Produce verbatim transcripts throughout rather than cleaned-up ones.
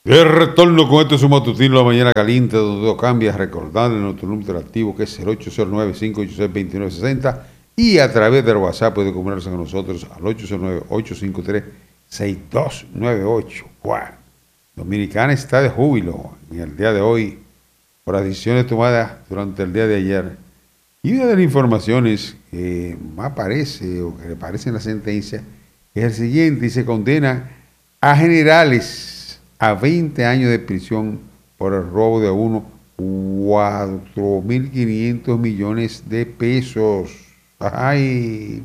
De retorno con esto su matutino La Mañana Caliente, donde todo cambia, recordando nuestro número activo que es el ocho cero nueve, cinco ocho seis, dos nueve seis cero y a través del WhatsApp puede comunicarse con nosotros al ocho cero nueve, ocho cinco tres, seis dos nueve ocho. ¡Wow! Dominicana está de júbilo en el día de hoy por las decisiones tomadas durante el día de ayer. Y una de las informaciones que más aparece o que le aparece en la sentencia es el siguiente, y se condena a generales a veinte años de prisión por el robo de unos cuatro mil quinientos millones de pesos. ¡Ay!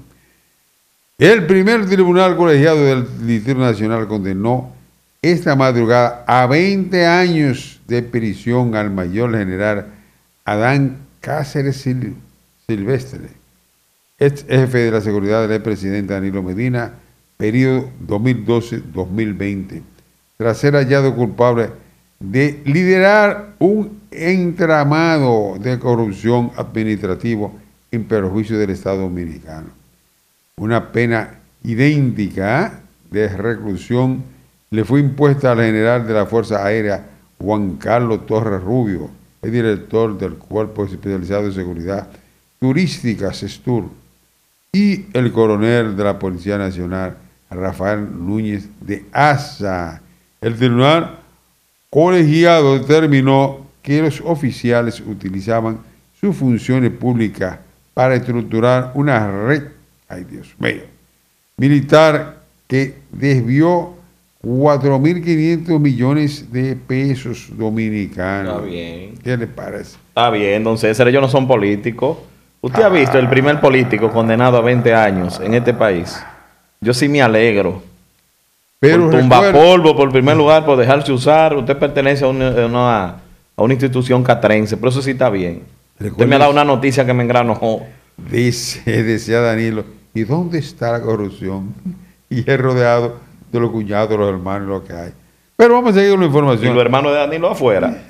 El primer tribunal colegiado del Distrito Nacional condenó esta madrugada a veinte años de prisión al mayor general Adán Cáceres Sil Silvestre, ex jefe de la seguridad del presidente Danilo Medina, periodo dos mil doce a dos mil veinte. Tras ser hallado culpable de liderar un entramado de corrupción administrativo en perjuicio del Estado Dominicano. Una pena idéntica de reclusión le fue impuesta al general de la Fuerza Aérea Juan Carlos Torres Rubio, el director del Cuerpo Especializado de Seguridad Turística, CESTUR, y el coronel de la Policía Nacional, Rafael Núñez de Asa. El tribunal colegiado determinó que los oficiales utilizaban sus funciones públicas para estructurar una red, ay Dios mío, militar que desvió cuatro mil quinientos millones de pesos dominicanos. Está bien. ¿Qué le parece? Está bien, don César, ellos no son políticos. ¿Usted ah. ha visto el primer político condenado a veinte años en este país? Yo sí me alegro. Pero por tumba polvo, por primer lugar, por dejarse usar. Usted pertenece a una, una, a una institución catrense, pero eso sí está bien. Usted me ha dado una noticia que me engranojó. Dice, decía Danilo, ¿y dónde está la corrupción? Y es rodeado de los cuñados, los hermanos, lo que hay. Pero vamos a seguir con la información. Y los hermanos de Danilo afuera.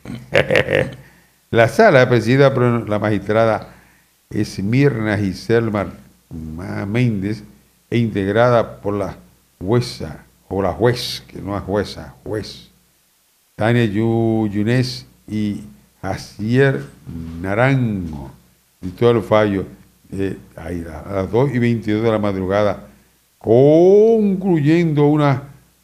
La sala presidida por la magistrada Esmirna Giselma Méndez e integrada por la jueza, o la juez, que no es jueza, juez, Tania Yunes y Jacier Naranjo, y todo el fallo eh, ahí, a las dos y veintidós de la madrugada, concluyendo una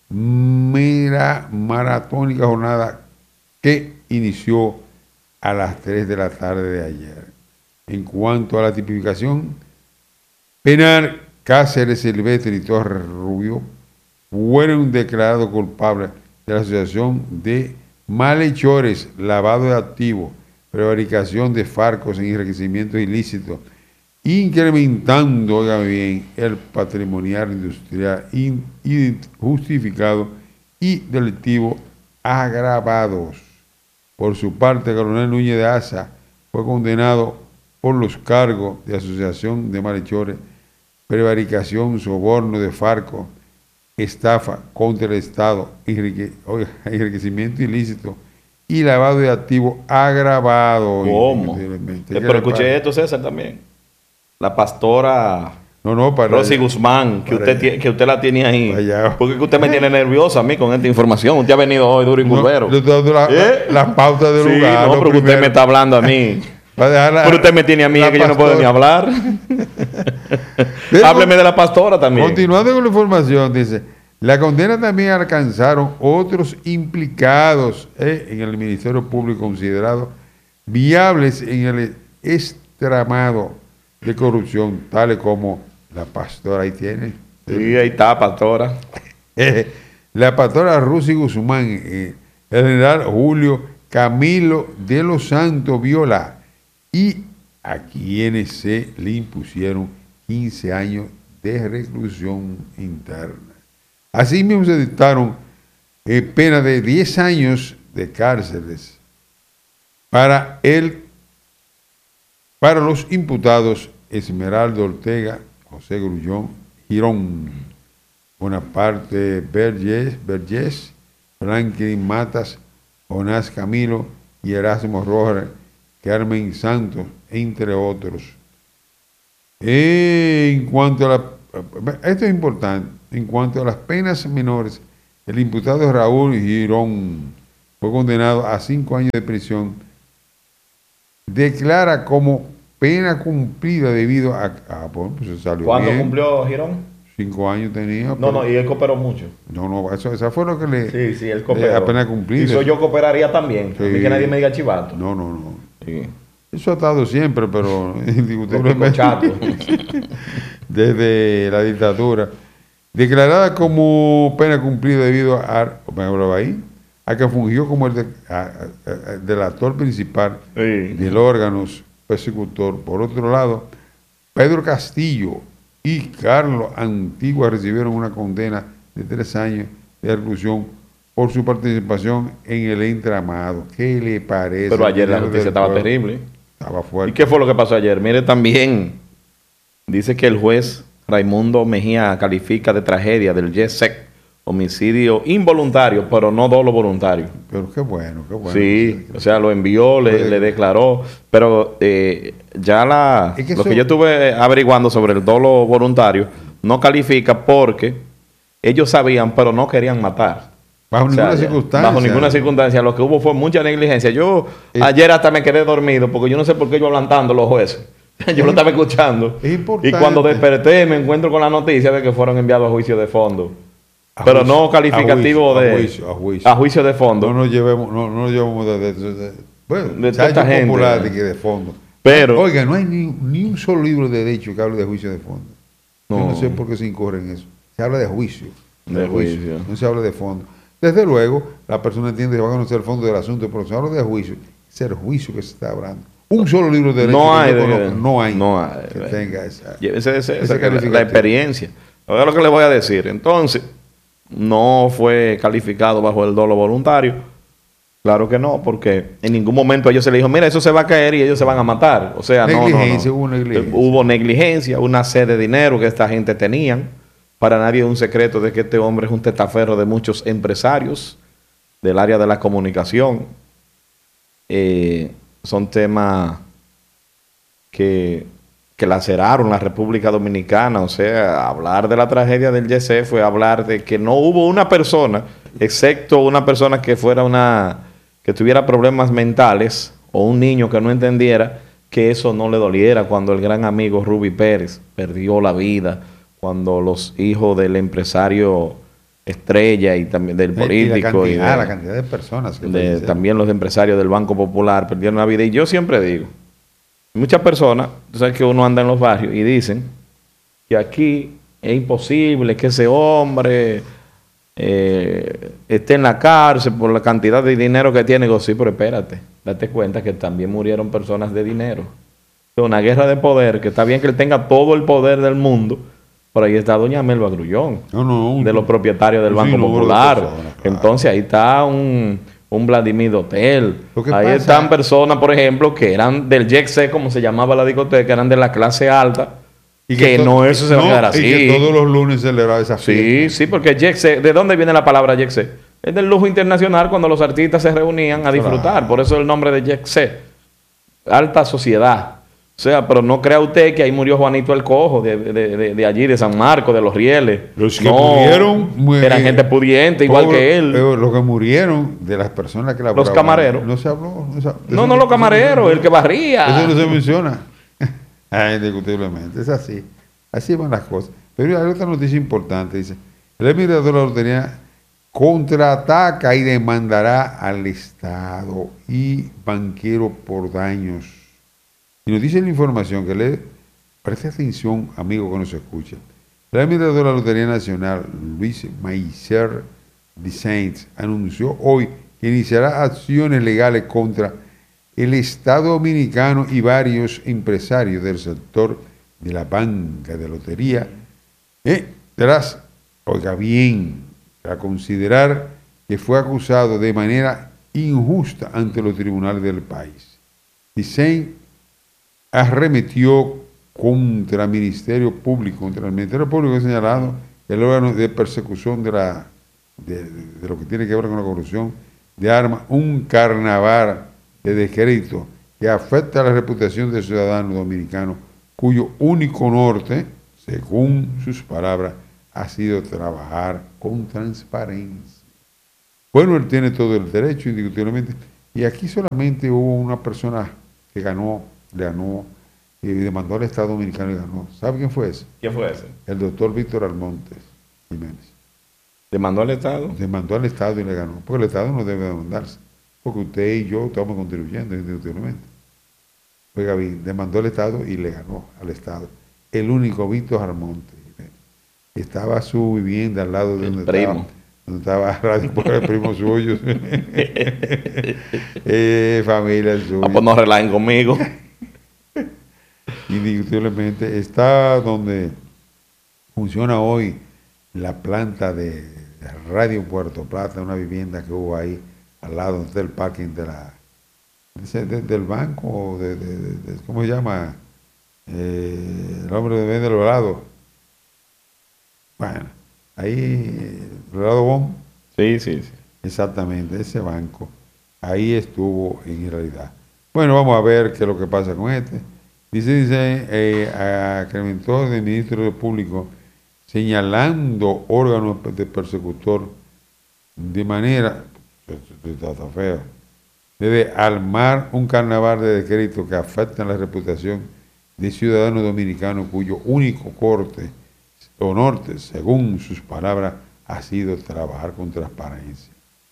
mera maratónica jornada que inició a las tres de la tarde de ayer. En cuanto a la tipificación penal, Cáceres, Silvestre y Torres Rubio fueron declarados culpables de la asociación de malhechores, lavado de activos, prevaricación de farcos en enriquecimientos ilícitos, incrementando, oigan bien, el patrimonial industrial injustificado y delictivo agravados. Por su parte, el coronel Núñez de Asa fue condenado por los cargos de asociación de malhechores, prevaricación, soborno de farco, estafa contra el Estado, enrique, oiga, enriquecimiento ilícito y lavado de activos agravado. ¿Cómo? Pero escuché esto, César, también. La pastora no, no, para Rosy allá, Guzmán, que usted, tiene, que usted la tiene ahí. Allá. Porque usted me tiene nervioso a mí con esta información. Usted ha venido hoy duro y curvero. No, yo te la, ¿Eh? la, la pauta del sí, lugar. No, pero primero. Usted me está hablando a mí. La, pero usted me tiene a mí, que pastora. Yo no puedo ni hablar. Hábleme de la pastora también. Continuando con la información, dice, la condena también alcanzaron otros implicados eh, en el Ministerio Público considerados viables en el estramado de corrupción, tales como la pastora, ahí tiene. Sí, ahí está, pastora. Eh, la pastora Rosy Guzmán, eh, el general Julio Camilo de los Santos Viola, y a quienes se le impusieron quince años de reclusión interna. Asimismo se dictaron eh, pena de diez años de cárceles para, el, para los imputados Esmeraldo Ortega, José Grullón, Girón, Bonaparte Vergés, Vergés Franklin Matas, Jonás Camilo y Erasmo Rojas, Carmen Santos, entre otros. En cuanto a la, esto es importante, en cuanto a las penas menores, El imputado Raúl Girón fue condenado a cinco años de prisión. Declara como pena cumplida debido a... a bueno, pues salió ¿Cuándo bien. cumplió Girón? Cinco años tenía. No, pero, no, y él cooperó mucho. No, no, eso, esa fue lo que le... Sí, sí, él cooperó. La pena cumplida. Y eso yo cooperaría también. Sí. A mí que nadie me diga chivato. No, no, no. Sí. Eso ha estado siempre, pero Los indiscutiblemente chatos. desde la dictadura. Declarada como pena cumplida debido a, me hablaba ahí, a que fungió como el de, a, a, a, delator principal Sí. del órgano persecutor. Por otro lado, Pedro Castillo y Carlos Antigua recibieron una condena de tres años de reclusión por su participación en el entramado. ¿Qué le parece? Pero ayer la noticia estaba pueblo? terrible. Estaba fuerte. ¿Y qué fue lo que pasó ayer? Mire, también dice que el juez Raimundo Mejía califica de tragedia del Y E S E C homicidio involuntario, pero no dolo voluntario. Pero qué bueno, qué bueno. Sí, o sea, lo envió, le, le declaró, pero eh, ya la es que lo eso... que yo estuve averiguando sobre el dolo voluntario no califica porque ellos sabían, pero no querían matar. Bajo o sea, ninguna circunstancia. Bajo ninguna circunstancia. Lo que hubo fue mucha negligencia. Yo es... ayer hasta me quedé dormido porque yo no sé por qué yo hablan tanto los jueces. Yo es... lo estaba escuchando. Y cuando desperté me encuentro con la noticia de que fueron enviados a juicio de fondo. A pero juicio, no calificativo a juicio, de... A juicio, a juicio. A juicio de fondo. No nos llevemos, no, no nos llevemos de... de, de, de bueno, de tanta gente. Popular de, que de fondo. Pero... Oiga, no hay ni, ni un solo libro de derecho que hable de juicio de fondo. No. Yo no sé por qué se incurre en eso. Se habla de juicio. De, de juicio. juicio. No se habla de fondo. Desde luego, la persona entiende que va a conocer el fondo del asunto, pero se habla de juicio. Es el juicio que se está hablando. Un solo libro de derecho no hay, que yo de, conozco, no hay, no hay que de, tenga esa, ese, ese, esa la, la experiencia. Ahora lo que le voy a decir. Entonces, no fue calificado bajo el dolo voluntario. Claro que no, porque en ningún momento a ellos se les dijo, mira, eso se va a caer y ellos se van a matar. O sea, negligencia, no, no, no. Hubo negligencia. Hubo negligencia, una sed de dinero que esta gente tenían. Para nadie es un secreto de que este hombre es un testaferro de muchos empresarios del área de la comunicación. Eh, son temas que, que laceraron la República Dominicana. O sea, hablar de la tragedia del Y E S E fue hablar de que no hubo una persona, excepto una persona que fuera una, que tuviera problemas mentales o un niño que no entendiera, que eso no le doliera cuando el gran amigo Ruby Pérez perdió la vida, cuando los hijos del empresario Estrella y también del político y la cantidad, y de, la cantidad de personas que de, también los empresarios del Banco Popular perdieron la vida. Y yo siempre digo, muchas personas, tú sabes que uno anda en los barrios y dicen que aquí es imposible que ese hombre eh, esté en la cárcel por la cantidad de dinero que tiene. Digo, sí, pero espérate, date cuenta que también murieron personas de dinero. Es una guerra de poder, que está bien que él tenga todo el poder del mundo. Por ahí está doña Melba Grullón, no, no, de los propietarios del Banco Popular. Personas, claro. Entonces ahí está un, un Vladimir Hotel. Ahí pasa, están personas, por ejemplo, que eran del Y E S E C, como se llamaba la discoteca, eran de la clase alta. Y que, que to, no eso se no, va a quedar así. Y que todos los lunes celebraba esa fiesta. Sí, sí, porque Y E S E C, ¿de dónde viene la palabra Y E S E C? Es del lujo internacional cuando los artistas se reunían a disfrutar. Claro. Por eso el nombre de Y E S E C. Alta sociedad. O sea, pero no crea usted que ahí murió Juanito el Cojo, de, de, de, de allí, de San Marcos, de Los Rieles. Los que no, murieron... Eran gente pudiente, igual todo, que él. Los que murieron, de las personas que la Los camareros. No se habló. No, se, no, no los camareros, el que barría. Eso no se menciona. ah, indiscutiblemente, es así. Así van las cosas. Pero hay otra noticia importante, dice, el administrador de la lotería contraataca y demandará al Estado y banquero por daños. Y nos dice la información que le preste atención, amigo que nos escucha. El administrador de la Lotería Nacional, Luis Maicer Vicente, anunció hoy que iniciará acciones legales contra el Estado Dominicano y varios empresarios del sector de la banca de lotería, eh, tras, oiga bien, para considerar que fue acusado de manera injusta ante los tribunales del país. Vicente arremetió contra el Ministerio Público, contra el Ministerio Público, he señalado el órgano de persecución de, la, de, de lo que tiene que ver con la corrupción de armas, un carnaval de descrédito que afecta a la reputación del ciudadano dominicano, cuyo único norte, según sus palabras, ha sido trabajar con transparencia. Bueno, él tiene todo el derecho, indiscutiblemente. Y aquí solamente hubo una persona que ganó, le ganó, y demandó al Estado Dominicano y ganó. ¿Sabe quién fue ese? ¿Quién fue ese? El doctor Víctor Almontes Jiménez. ¿Demandó al Estado? Demandó al Estado y le ganó. Porque el Estado no debe demandarse. Porque usted y yo estamos contribuyendo, indiscutiblemente. Oiga bien, demandó al Estado y le ganó al Estado. El único Víctor Almontes Jiménez. Estaba su vivienda al lado de el donde primo. estaba. Donde estaba Radio por el primo suyo. eh, familia suya. Ah, pues no relajen conmigo. Indiscutiblemente está donde funciona hoy la planta de Radio Puerto Plata, una vivienda que hubo ahí al lado del parking de la de, de, del banco, de, de, de, de, ¿cómo se llama? Eh, el hombre de vende el helado. Bueno, ahí, el helado Bon. Sí, sí, sí. Exactamente, ese banco, ahí estuvo en realidad. Bueno, vamos a ver qué es lo que pasa con este. Dice, dice, eh, acrementó del Ministro Público señalando órganos de persecutor de manera, esto está feo, debe armar un carnaval de decretos que afectan la reputación de ciudadanos dominicanos cuyo único corte o norte, según sus palabras, ha sido trabajar con transparencia.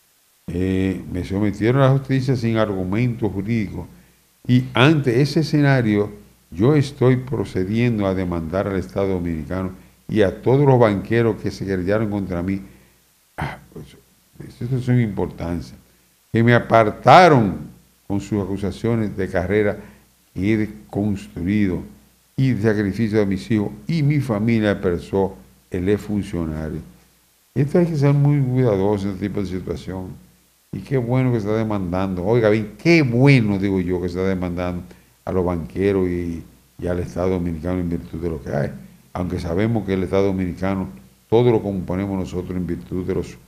Eh, me sometieron a la justicia sin argumentos jurídicos y ante ese escenario yo estoy procediendo a demandar al Estado Dominicano y a todos los banqueros que se querellaron contra mí. Ah, pues, esto es una importancia. Que me apartaron con sus acusaciones de carrera que he construido y de sacrificio de mis hijos y mi familia persó el ex funcionario. Esto hay que ser muy cuidadoso en este tipo de situación. Y qué bueno que está demandando. Oiga bien, qué bueno, digo yo, que está demandando a los banqueros y, y al Estado Dominicano en virtud de lo que hay. Aunque sabemos que el Estado Dominicano, todo lo componemos nosotros en virtud de los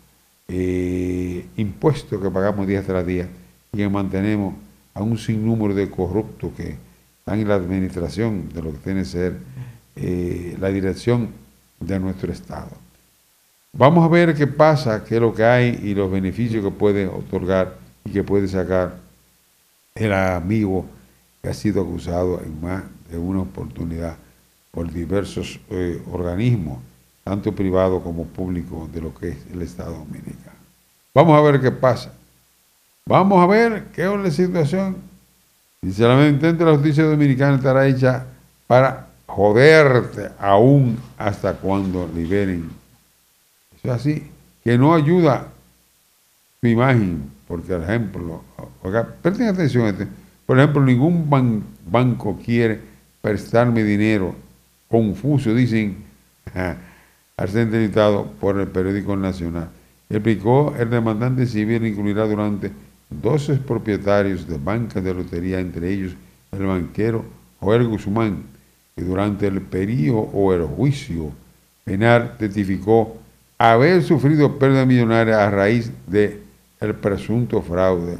eh, impuestos que pagamos día tras día y que mantenemos a un sinnúmero de corruptos que están en la administración de lo que tiene que ser eh, la dirección de nuestro Estado. Vamos a ver qué pasa, qué es lo que hay y los beneficios que puede otorgar y que puede sacar el amigo que ha sido acusado en más de una oportunidad por diversos eh, organismos, tanto privados como públicos, de lo que es el Estado Dominicano. Vamos a ver qué pasa. Vamos a ver qué es la situación. Sinceramente, la justicia dominicana estará hecha para joderte aún hasta cuando liberen. Eso es así, que no ayuda tu imagen, porque, por ejemplo, oiga, presten atención a este, por ejemplo, ningún ban banco quiere prestarme dinero. Confuso, dicen al ser entrevistado por el periódico Nacional. Explicó el demandante civil incluirá durante doce propietarios de bancas de lotería, entre ellos el banquero Joel Guzmán, que durante el periodo o el juicio penal testificó haber sufrido pérdida millonaria a raíz del presunto fraude.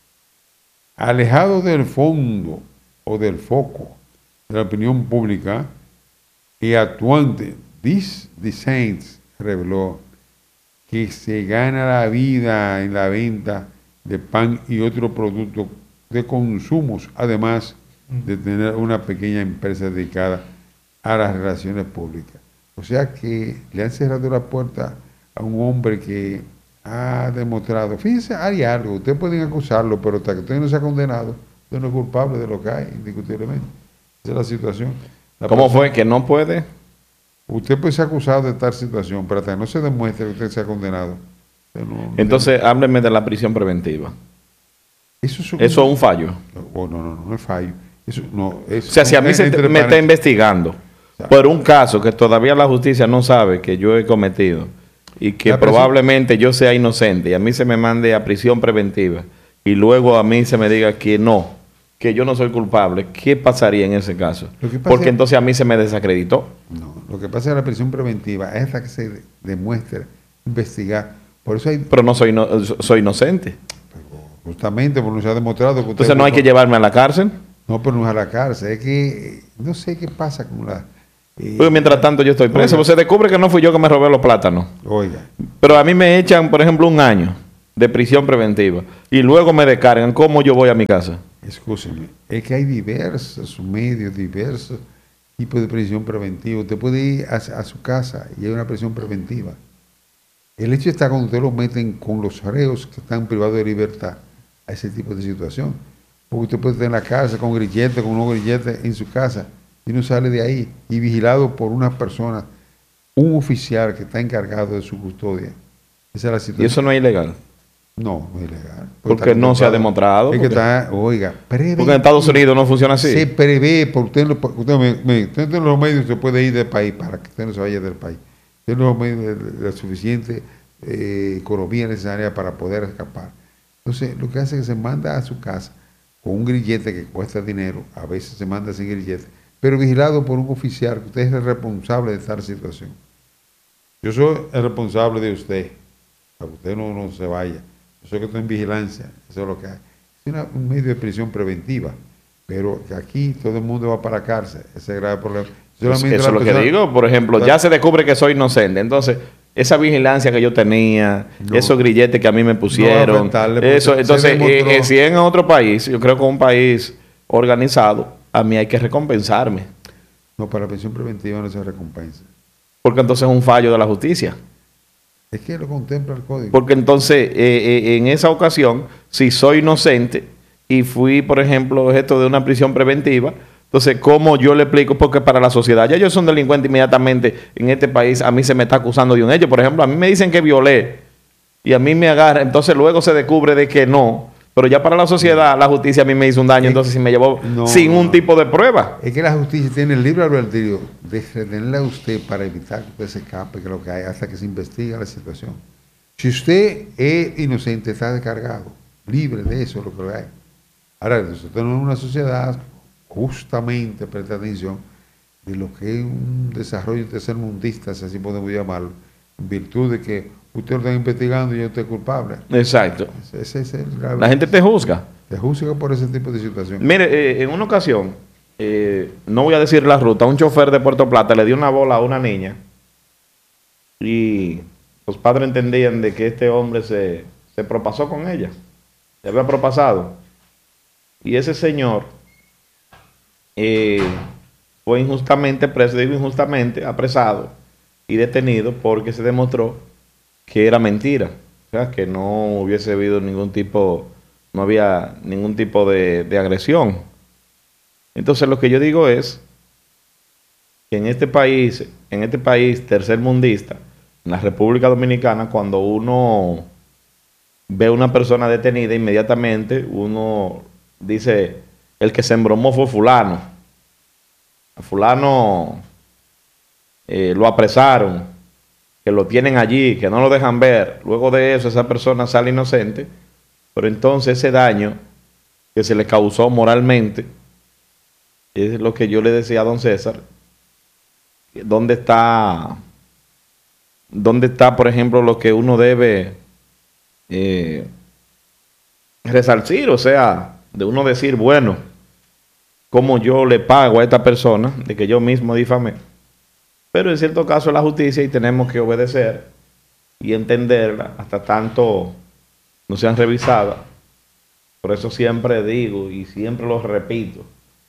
Alejado del fondo o del foco de la opinión pública y actuante, This Saints reveló que se gana la vida en la venta de pan y otros productos de consumos, además de tener una pequeña empresa dedicada a las relaciones públicas. O sea que le han cerrado la puerta a un hombre que ha demostrado, fíjense, hay algo, ustedes pueden acusarlo, pero hasta que usted no sea condenado, usted no es culpable de lo que hay, indiscutiblemente. Esa es la situación. La ¿Cómo persona, fue que no puede? Usted puede ser acusado de tal situación, pero hasta que no se demuestre que usted sea condenado. No, Entonces, no, hábleme de la prisión preventiva. Eso es un, eso es un fallo. Oh, no, no, no, no es fallo. Eso, no, es, o sea, si a mí se te, me está investigando por un caso que todavía la justicia no sabe que yo he cometido y que probablemente yo sea inocente y a mí se me mande a prisión preventiva y luego a mí se me diga que no, que yo no soy culpable, ¿qué pasaría en ese caso? Porque entonces a mí se me desacreditó. No, lo que pasa es que la prisión preventiva es hasta que se demuestre, investigar. Por eso hay... Pero no soy, no, soy inocente. Pero justamente porque no se ha demostrado que usted... Entonces no hay que llevarme a la cárcel. No, pero no es a la cárcel, es que no sé qué pasa con la... Eh, Porque mientras tanto yo estoy preso, pues se descubre que no fui yo que me robé los plátanos. Oiga. Pero a mí me echan, por ejemplo, un año. de prisión preventiva y luego me descargan, ¿cómo yo voy a mi casa? Escúcheme, es que hay diversos medios, diversos tipos de prisión preventiva. Usted puede ir a, a su casa y hay una prisión preventiva. El hecho está cuando usted lo meten con los reos que están privados de libertad a ese tipo de situación. Porque usted puede estar en la casa con grilletes, con unos grilletes en su casa y no sale de ahí y vigilado por unas personas, un oficial que está encargado de su custodia. Esa es la situación. ¿Y eso no es ilegal? No, no es ilegal. Porque no se ha demostrado. Es que está, oiga, prevé, porque en Estados Unidos no funciona así. Se prevé, porque usted, usted, me, me, usted tiene los medios, se puede ir del país para que usted no se vaya del país. Tiene los medios de la suficiente eh, economía necesaria para poder escapar. Entonces, lo que hace es que se manda a su casa con un grillete que cuesta dinero, a veces se manda sin grillete, pero vigilado por un oficial, que usted es el responsable de esta situación. Yo soy el responsable de usted, para que usted no, no se vaya. Yo sé que estoy en vigilancia, eso es lo que hay. Es una, un medio de prisión preventiva, pero que aquí todo el mundo va para la cárcel, ese es el grave problema. Solamente eso es lo persona, que digo, por ejemplo, la, ya se descubre que soy inocente, entonces esa vigilancia que yo tenía, no, esos grilletes que a mí me pusieron, no eso, entonces eh, eh, si en otro país, yo creo que un país organizado, a mí hay que recompensarme. No, para la prisión preventiva no se recompensa. Porque entonces es un fallo de la justicia. Es que lo contempla el código. Porque entonces, eh, eh, en esa ocasión, si soy inocente y fui, por ejemplo, objeto de una prisión preventiva, entonces, ¿cómo yo le explico? Porque para la sociedad, ya yo soy un delincuente inmediatamente en este país, a mí se me está acusando de un hecho. Por ejemplo, a mí me dicen que violé y a mí me agarra, entonces luego se descubre de que no. Pero ya para la sociedad, la justicia a mí me hizo un daño, es, entonces si me llevó no, sin un tipo de prueba. Es que la justicia tiene el libre albedrío de retenerle a usted para evitar que usted se escape, que lo que hay, hasta que se investiga la situación. Si usted es inocente, está descargado, libre de eso, lo que hay. Ahora, nosotros en una sociedad, justamente, presta atención, de lo que es un desarrollo tercermundista, si así podemos llamarlo, en virtud de que usted lo está investigando y usted es culpable. Exacto. Ese, ese es el grave. La gente te juzga. Te juzga por ese tipo de situación. Mire, eh, en una ocasión, eh, no voy a decir la ruta, un chofer de Puerto Plata le dio una bola a una niña y los padres entendían de que este hombre se, se propasó con ella. Se había propasado. Y ese señor eh, fue injustamente preso, digo injustamente, apresado y detenido porque se demostró que era mentira, o sea, que no hubiese habido ningún tipo, no había ningún tipo de, de agresión. Entonces lo que yo digo es que en este país, en este país tercermundista, en la República Dominicana, cuando uno ve a una persona detenida, inmediatamente uno dice, el que se embromó fue fulano. A fulano eh, lo apresaron, que lo tienen allí, que no lo dejan ver. Luego de eso, esa persona sale inocente, pero entonces ese daño que se le causó moralmente, es lo que yo le decía a don César, ¿dónde está, dónde está, por ejemplo, lo que uno debe eh, resarcir? O sea, de uno decir, bueno, ¿cómo yo le pago a esta persona de que yo mismo difamé? Pero en cierto caso es la justicia y tenemos que obedecer y entenderla hasta tanto no sean revisadas. Por eso siempre digo y siempre lo repito,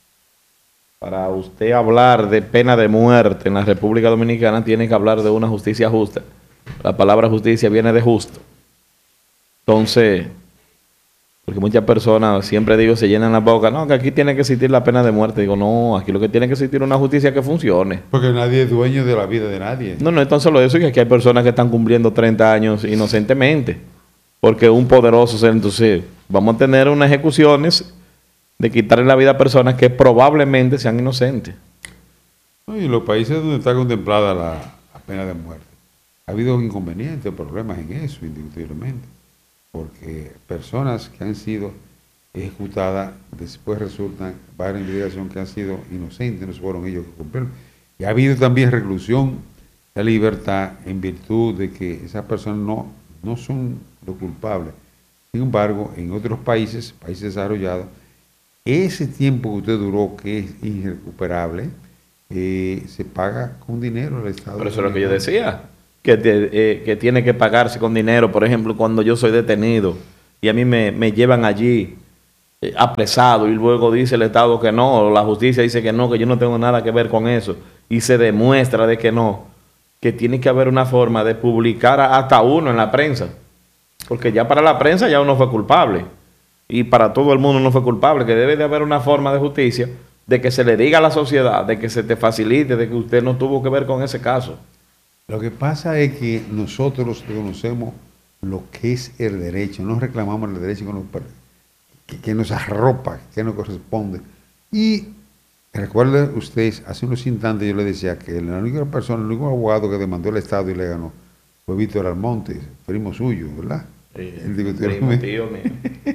para usted hablar de pena de muerte en la República Dominicana tiene que hablar de una justicia justa. La palabra justicia viene de justo. Entonces, porque muchas personas, siempre digo, se llenan la boca, no, que aquí tiene que existir la pena de muerte. Digo, no, aquí lo que tiene que existir es una justicia que funcione. Porque nadie es dueño de la vida de nadie. No, no es tan solo eso, que aquí hay personas que están cumpliendo treinta años inocentemente. Porque un poderoso, entonces, vamos a tener unas ejecuciones de quitarle la vida a personas que probablemente sean inocentes. No, y en los países donde está contemplada la, la pena de muerte, ha habido inconvenientes, problemas en eso, indiscutiblemente. Porque personas que han sido ejecutadas después resultan, para la investigación, que han sido inocentes, no fueron ellos que cumplieron. Y ha habido también reclusión de libertad en virtud de que esas personas no, no son los culpables. Sin embargo, en otros países, países desarrollados, ese tiempo que usted duró, que es irrecuperable, eh, se paga con dinero al Estado. Pero eso es lo que yo decía. que, te, eh, que tiene que pagarse con dinero. Por ejemplo, cuando yo soy detenido y a mí me, me llevan allí eh, apresado y luego dice el Estado que no, o la justicia dice que no, que yo no tengo nada que ver con eso, y se demuestra de que no, que tiene que haber una forma de publicar hasta uno en la prensa, porque ya para la prensa ya uno fue culpable y para todo el mundo no fue culpable, que debe de haber una forma de justicia de que se le diga a la sociedad, de que se te facilite, de que usted no tuvo que ver con ese caso. Lo que pasa es que nosotros reconocemos lo que es el derecho, no reclamamos el derecho que nos, que, que nos arropa, que nos corresponde. Y recuerden ustedes, hace unos instantes yo le decía que la única persona, el único abogado que demandó el Estado y le ganó fue Víctor Almonte, primo suyo, ¿verdad? Sí, el digo, primo, tío mío.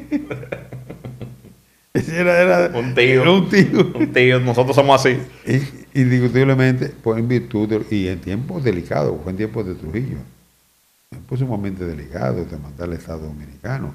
Era, era, un tío, era un tío. Un tío, nosotros somos así. Y, indiscutiblemente, pues en virtud, de, y en tiempos delicados, fue en tiempos de Trujillo, fue sumamente delicado demandar al Estado Dominicano.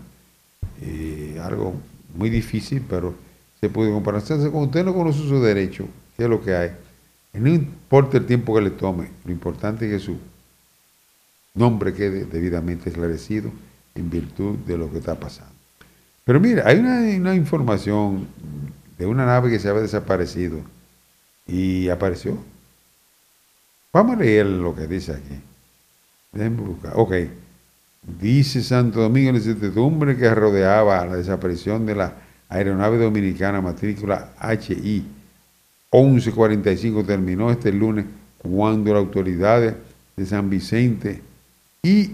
Y algo muy difícil, pero se puede comparar. Entonces, cuando usted no conoce su derecho, ¿qué es lo que hay? No importa el tiempo que le tome, lo importante es que su nombre quede debidamente esclarecido en virtud de lo que está pasando. Pero mira, hay una, una información de una nave que se había desaparecido y apareció. Vamos a leer lo que dice aquí. Déjenme buscar. Ok. Dice Santo Domingo la incertidumbre que rodeaba la desaparición de la aeronave dominicana matrícula H I once cuarenta y cinco terminó este lunes cuando las autoridades de San Vicente y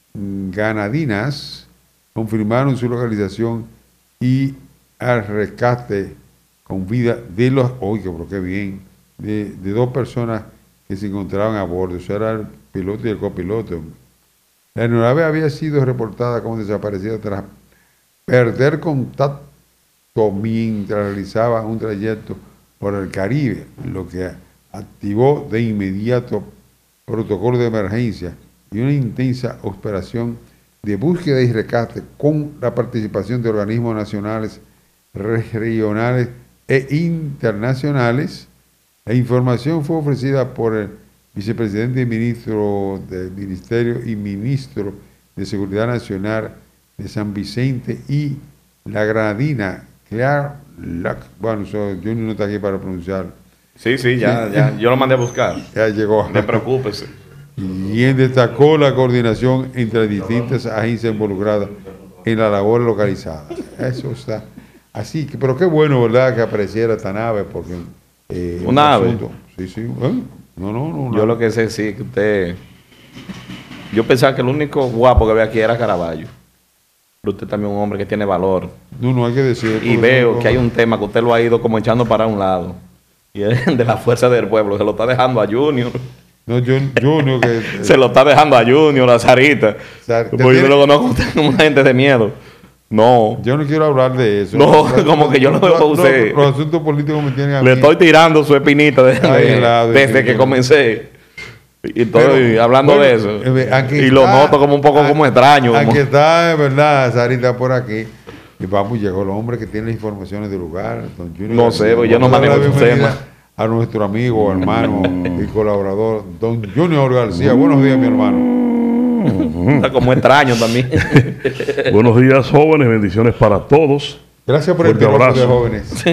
Granadinas confirmaron su localización y al rescate con vida de los, oiga, pero qué bien, de, de dos personas que se encontraban a bordo, eso era el piloto y el copiloto. La aeronave había sido reportada como desaparecida tras perder contacto mientras realizaba un trayecto por el Caribe, lo que activó de inmediato protocolo de emergencia y una intensa operación de búsqueda y rescate con la participación de organismos nacionales, regionales e internacionales. La información fue ofrecida por el vicepresidente y ministro del Ministerio y ministro de Seguridad Nacional de San Vicente y la Granadina, Claire Lac. Bueno, so, Junior no está aquí para pronunciar. Sí, sí, ya, ya, yo lo mandé a buscar. Ya llegó. No te preocupes. Y él destacó la coordinación entre distintas agencias involucradas en la labor localizada. Eso está así, que, pero qué bueno, ¿verdad?, que apareciera esta nave, porque... Eh, ¿Un ave? Asunto, sí, sí, ¿eh? No, no, no. Yo lo que sé, sí, que usted... Yo pensaba que el único guapo que había aquí era Caraballo. Pero usted también es un hombre que tiene valor. No, no hay que decir. Y veo que hay un tema que usted lo ha ido como echando para un lado. Y es de la fuerza del pueblo. Se lo está dejando a Junior. No, Junior que... Se lo está dejando a Junior, a Sarita. Porque yo lo conozco usted como una gente de miedo. No. Yo no quiero hablar de eso. No, no como que yo no veo a usted. Los asuntos políticos me tienen a mí. Le estoy tirando su espinita de, de, lado, desde que comencé. Y estoy pero, hablando bueno, de eso. Aquí y está, lo noto como un poco aquí, como extraño. Aquí como... está, es verdad, Sarita por aquí. Y vamos, llegó el hombre que tiene las informaciones del lugar. Don Junior no sé, pues yo no manejo esos temas. A nuestro amigo, hermano y colaborador, don Junior García. Buenos días, mi hermano. Está como extraño también. Buenos días, jóvenes. Bendiciones para todos. Gracias por Fuerte el abrazo de jóvenes.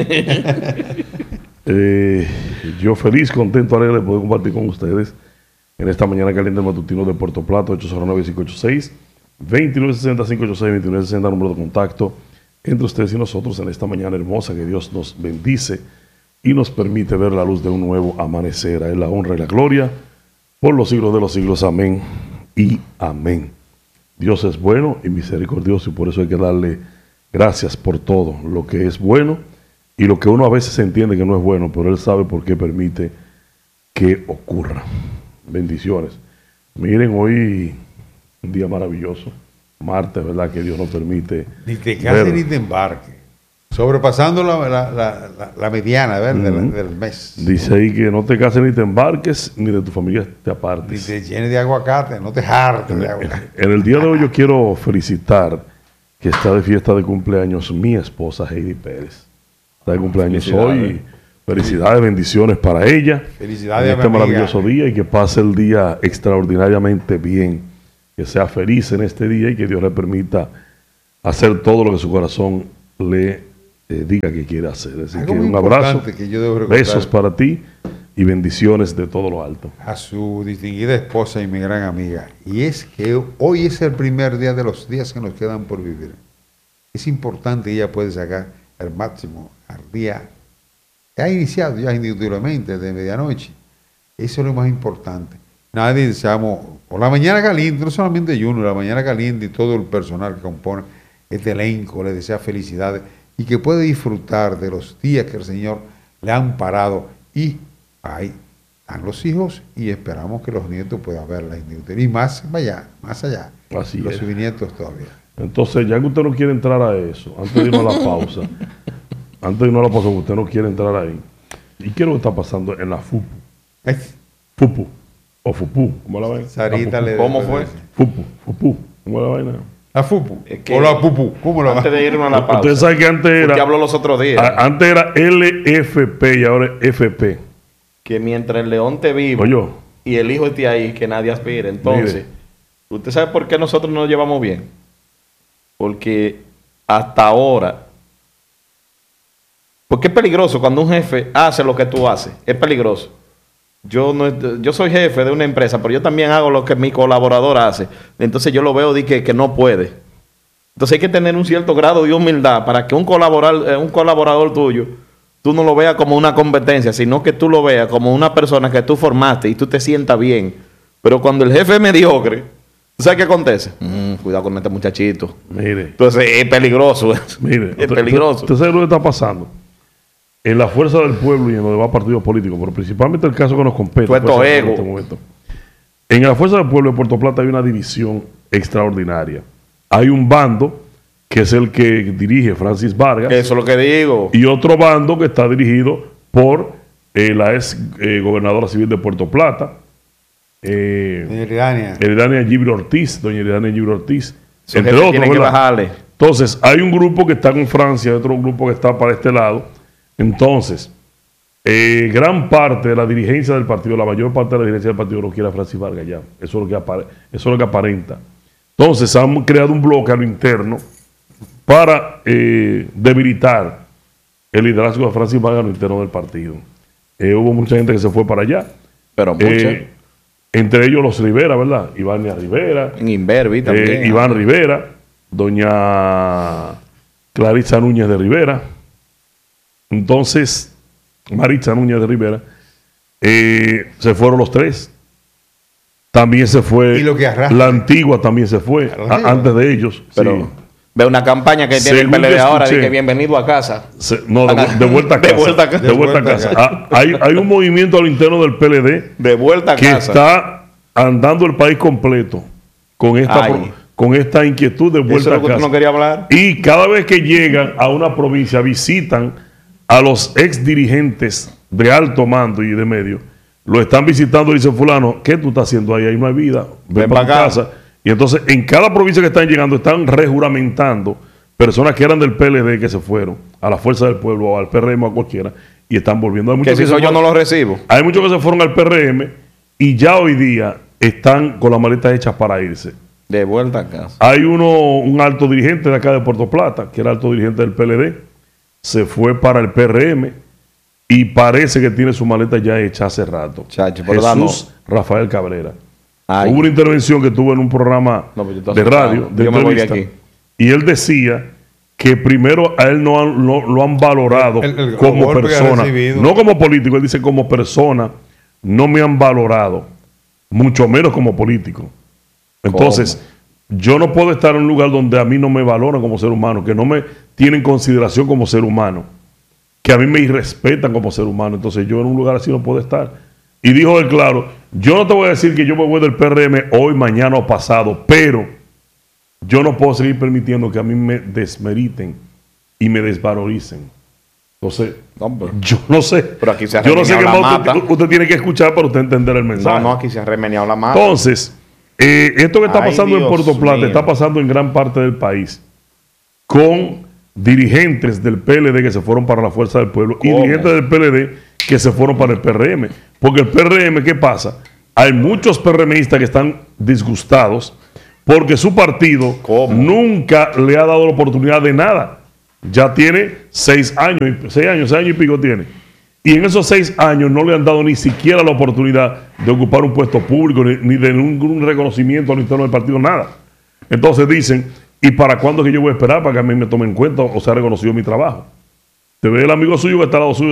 eh, yo feliz, contento, alegre de poder compartir con ustedes en esta mañana caliente matutino de Puerto Plata, ocho cero nueve, cinco ocho seis, dos nueve seis cero, cinco ocho seis, dos nueve seis cero, número de contacto entre ustedes y nosotros en esta mañana hermosa que Dios nos bendice y nos permite ver la luz de un nuevo amanecer. A Él la honra y la gloria por los siglos de los siglos. Amén y amén. Dios es bueno y misericordioso y por eso hay que darle gracias por todo lo que es bueno y lo que uno a veces entiende que no es bueno, pero Él sabe por qué permite que ocurra. Bendiciones. Miren, hoy un día maravilloso, martes, ¿verdad? Que Dios nos permite. Ni te cases ni te embarques. Sobrepasando la, la, la, la, la mediana, ¿verdad? Uh-huh. del, del mes. Dice ahí que no te cases ni te embarques, ni de tu familia te apartes. Ni te llenes de aguacate, no te hartes en, de aguacate. En el día de hoy yo quiero felicitar que está de fiesta de cumpleaños mi esposa Heidi Pérez. Está de cumpleaños hoy. Felicidades, bendiciones para ella. Felicidades en este a mi maravilloso amiga. día y que pase el día extraordinariamente bien. Que sea feliz en este día y que Dios le permita hacer todo lo que su corazón le eh, diga que quiere hacer. Así Algo que muy un abrazo, importante que yo debo recordar besos para ti y bendiciones de todo lo alto. a su distinguida esposa y mi gran amiga. Y es que hoy es el primer día de los días que nos quedan por vivir. Es importante que ella puede sacar el máximo al día que ha iniciado ya indudablemente de medianoche. Eso es lo más importante. Nadie deseamos, por la mañana caliente, no solamente Junior, la mañana caliente y todo el personal que compone este elenco le desea felicidades y que puede disfrutar de los días que el Señor le ha amparado. Y ahí están los hijos y esperamos que los nietos puedan verla y más allá, más allá. Así los es. bisnietos todavía. Entonces, ya que usted no quiere entrar a eso, antes de irnos a la pausa, antes de irnos a la pausa, usted no quiere entrar ahí. ¿Y qué es lo que está pasando en la FUPU? Ay, FUPU. O FUPU, ¿cómo la vaina? Sarita le ¿Cómo fue? FUPU, FUPU, ¿cómo la vaina? La FUPU. Es que o la PUPU. ¿Cómo la Antes de irnos a la pausa. Usted sabe que antes Usted era, habló los otros días. a- antes era L F P y ahora es F P. Que mientras el león te vivo Oye, y el hijo esté ahí, que nadie aspire. Entonces, Mire. ¿usted sabe por qué nosotros nos llevamos bien? Porque hasta ahora, porque es peligroso cuando un jefe hace lo que tú haces. Es peligroso. Yo no, yo soy jefe de una empresa, pero yo también hago lo que mi colaborador hace. Entonces yo lo veo de que, que no puede. Entonces hay que tener un cierto grado de humildad para que un colaborador, eh, un colaborador tuyo, tú no lo veas como una competencia, sino que tú lo veas como una persona que tú formaste y tú te sientas bien. Pero cuando el jefe es mediocre, ¿sabes qué acontece? Mm, cuidado con este muchachito. mire, Entonces es peligroso. mire. Es usted- peligroso. ¿Usted sabe lo que está pasando? En la fuerza del pueblo y en los demás partidos políticos, pero principalmente el caso que nos compete. Tú estos pues, en egos. este momento. En la fuerza del pueblo de Puerto Plata hay una división extraordinaria. Hay un bando que es el que dirige Francis Vargas Eso es lo que digo. y otro bando que está dirigido por eh, la ex eh, gobernadora civil de Puerto Plata, eh, Doña Eridania. Eridania Gibri Ortiz, doña Eridania Gibri Ortiz, Esos entre jefes otros. tienen que ¿verdad? bajarle. Entonces, hay un grupo que está con Francia, otro grupo que está para este lado. Entonces, eh, gran parte de la dirigencia del partido, la mayor parte de la dirigencia del partido no quiere a Francis Vargas ya. Eso es lo que, apare- eso es lo que aparenta. Entonces, han creado un bloque a lo interno para eh, debilitar el liderazgo de Francis Vargas a lo interno del partido. Eh, hubo mucha gente que se fue para allá. Pero mucho. Eh, entre ellos los Rivera, ¿verdad? Ivania Rivera, En Inverbi también. eh, Iván Rivera, doña Clarisa Núñez de Rivera, entonces Maritza Núñez de Rivera, eh, se fueron los tres. También se fue Y lo que arrastra. la antigua, también se fue, La a- antigua. antes de ellos. Pero sí. ve una campaña que tiene el Según P L D yo ahora de escuché- que bienvenido a casa. Se- no, de, vu- de vuelta a De casa. vuelta a casa. De vuelta a De vuelta casa. a Ah, hay, hay un movimiento a lo interno del P L D De vuelta a que casa. está andando el país completo con esta, Ay. pro- con esta inquietud de Eso vuelta es a lo que tú casa. no querías hablar. Y cada vez que llegan a una provincia, visitan a los ex dirigentes de alto mando y de medio. Lo están visitando y dice fulano, ¿qué tú estás haciendo ahí? Ahí no hay vida. Ven, Ven para tu pa' acá. casa. Y entonces en cada provincia que están llegando están rejuramentando personas que eran del P L D que se fueron a la Fuerza del Pueblo o al P R M o a cualquiera y están volviendo. Hay Que muchos si que se soy yo fueron- no lo recibo. hay muchos que se fueron al P R M y ya hoy día están con las maletas hechas para irse. De vuelta a casa. Hay uno, un alto dirigente de acá de Puerto Plata, que era alto dirigente del P L D, se fue para el P R M y parece que tiene su maleta ya hecha hace rato. Chacho, pero Jesús Rafael Cabrera. Ay. Hubo una intervención que tuvo en un programa No, pues yo estoy de asustado. radio, de Yo me voy de entrevista, aquí. y él decía que primero a él no, han- no- lo han valorado El- el como golpe que ha persona, recibido. no como político, él dice como persona, no me han valorado, mucho menos como político. Entonces, yo no puedo estar en un lugar donde a mí no me valoran como ser humano, que no me tienen consideración como ser humano, que a mí me irrespetan como ser humano. Entonces, yo en un lugar así no puedo estar. Y dijo él, claro, yo no te voy a decir que yo me voy del P R M hoy, mañana o pasado, pero yo no puedo seguir permitiendo que a mí me desmeriten y me desvaloricen. Entonces, Hombre. yo no sé. Pero aquí se ha yo no sé qué remeniado la más usted, mata. usted tiene que escuchar para usted entender el mensaje. No, no, aquí se ha remeniado la mano. Entonces, eh, esto que está Ay, pasando en Dios Puerto Plata mío. está pasando en gran parte del país con dirigentes del P L D que se fueron para la Fuerza del Pueblo ¿Cómo? y dirigentes del P L D que se fueron para el P R M. Porque el P R M, ¿qué pasa? Hay muchos PRMistas que están disgustados porque su partido ¿Cómo? nunca le ha dado la oportunidad de nada. Ya tiene seis años, seis años, seis años y pico tiene. Y en esos seis años no le han dado ni siquiera la oportunidad de ocupar un puesto público, ni, ni de ningún reconocimiento al interno del partido, nada. Entonces dicen, ¿y para cuándo es que yo voy a esperar para que a mí me tomen en cuenta o sea reconocido mi trabajo? Te ve el amigo suyo que está al lado suyo